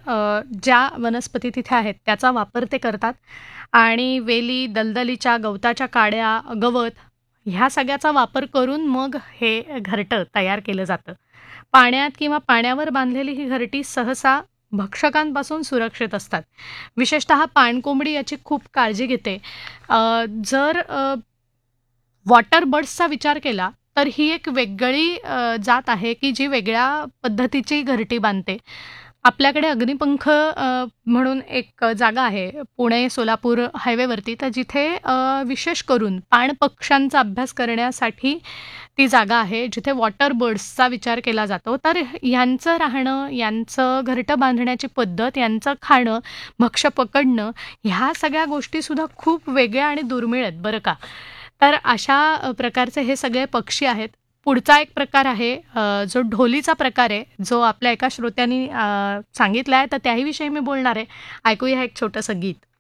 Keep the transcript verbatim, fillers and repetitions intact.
अ, ज्या वनस्पती तिथे आहेत त्याचा वापर ते करतात आणि वेली, दलदलीच्या, गवताच्या काड्या, गवत ह्या सगळ्याचा वापर करून मग हे घरटं तयार केलं जातं. पाण्यात किंवा पाण्यावर बांधलेली ही घरटी सहसा भक्षकांपासून सुरक्षित असतात. विशेषतः पाणकोंबडी याची खूप काळजी घेते. अ, जर अ, वॉटर बर्ड्सचा विचार केला, तर ही एक वेगळी अ, जात आहे, की जी वेगळ्या पद्धतीची घरटी बांधते. आपल्याकडे अग्निपंख अ, म्हणून एक जागा आहे पुणे-सोलापूर हायवेवरती, तर जिथे अ, विशेष करून पाणपक्ष्यांचा अभ्यास करण्यासाठी ती जागा आहे, जिथे वॉटर बर्ड्सचा विचार केला जातो. तर ह्यांचं राहणं, यांचं घरटं बांधण्याची पद्धत, यांचं खाणं, भक्ष्य पकडणं, ह्या सगळ्या गोष्टीसुद्धा खूप वेगळ्या आणि दुर्मिळ आहेत बरं का. तर अशा अ, प्रकारचे हे सगळे पक्षी आहेत. पुढचा एक प्रकार आहे अ, जो ढोलीचा प्रकार आहे, जो आपल्या एका श्रोत्यांनी अ, सांगितला आहे, तर त्याही विषयी मी बोलणार आहे. ऐकूया एक छोटंसं गीत.